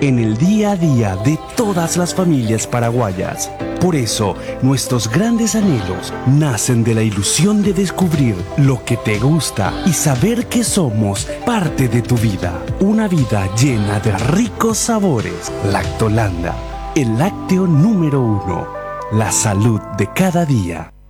en el día a día de todas las familias paraguayas. Por eso, nuestros grandes anhelos nacen de la ilusión de descubrir lo que te gusta y saber que somos parte de tu vida. Una vida llena de ricos sabores. Lactolanda, el lácteo número 1. La salud de cada día.